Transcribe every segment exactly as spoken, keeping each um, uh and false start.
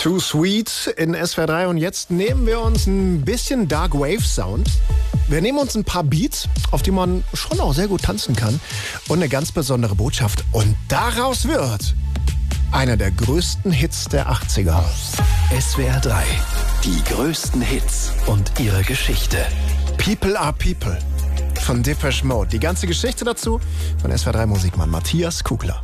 Too Sweet in S W R drei und jetzt nehmen wir uns ein bisschen Dark Wave Sound. Wir nehmen uns ein paar Beats, auf die man schon auch sehr gut tanzen kann und eine ganz besondere Botschaft. Und daraus wird einer der größten Hits der achtziger. S W R drei, die größten Hits und ihre Geschichte. People are People von Depeche Mode. Die ganze Geschichte dazu von S W R drei Musikmann Matthias Kugler.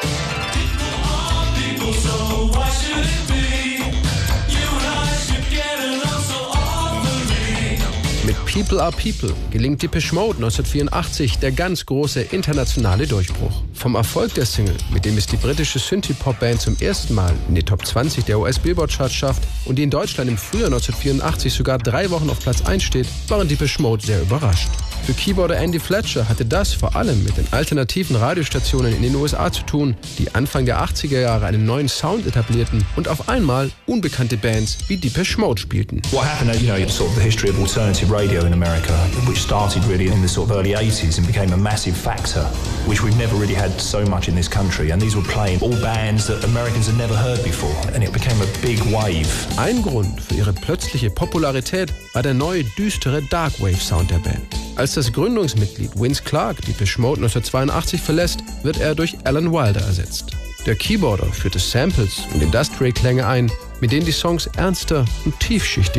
Mit People are People gelingt Depeche Mode neunzehnhundertvierundachtzig der ganz große internationale Durchbruch. Vom Erfolg der Single, mit dem es die britische Synthie-Pop-Band zum ersten Mal in die Top zwanzig der U S-Billboard-Charts schafft und die in Deutschland im Frühjahr neunzehnhundertvierundachtzig sogar drei Wochen auf Platz eins steht, waren Depeche Mode sehr überrascht. Für Keyboarder Andy Fletcher hatte das vor allem mit den alternativen Radiostationen in den U S A zu tun, die Anfang der achtziger Jahre einen neuen Sound etablierten und auf einmal unbekannte Bands wie Depeche Mode spielten. What happened, you know, sort of the history of alternative radio in America, which started really in the sort of early eighties and became a massive factor, which we've never really had so much in this country. And these were playing all bands that Americans had never heard before, and it became a big wave. Ein Grund für ihre plötzliche Popularität war der neue, düstere Dark Wave Sound der Band. Als das Gründungsmitglied Vince Clarke Depeche Mode neunzehnhundertzweiundachtzig verlässt, wird er durch Alan Wilder ersetzt. Der Keyboarder führte Samples und Industrial-Klänge ein, mit denen die Songs ernster und tiefschichtiger